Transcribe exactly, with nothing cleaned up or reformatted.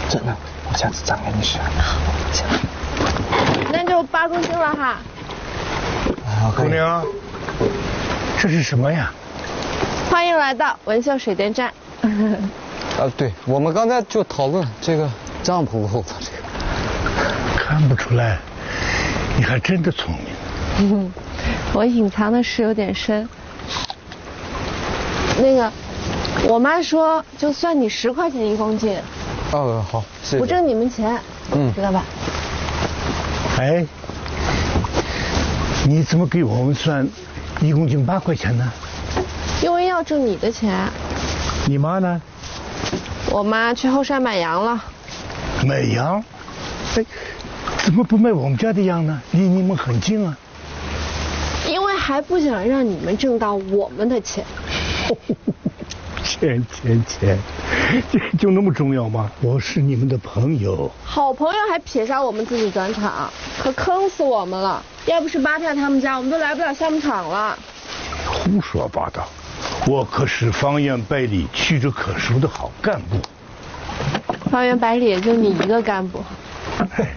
真的，我下次长给你吃。 行。那就八公斤了哈。 好， 姑娘，这是什么呀？ 欢迎来到文秀水电站。 啊，对，我们刚才就讨论这个帐篷漏的这个。 看不出来，你还真的聪明。 嗯，我隐藏的事有点深。那个，我妈说，就算你十块钱一公斤。 哦，好，谢谢。 不挣你们钱，嗯，知道吧？ 哎，你怎么给我们算一公斤八块钱呢？ 因为要挣你的钱。 你妈呢？ 我妈去后山买羊了。 买羊？哎，怎么不买我们家的羊呢？离你们很近啊。 因为还不想让你们挣到我们的钱。 钱钱钱，这就那么重要吗？我是你们的朋友。 好朋友还撇下我们自己转场，可坑死我们了。要不是八太他们家，我们都来不了项目场了。 胡说八道！我可是方圆百里屈指可数的好干部。 方圆百里也就你一个干部。 哎，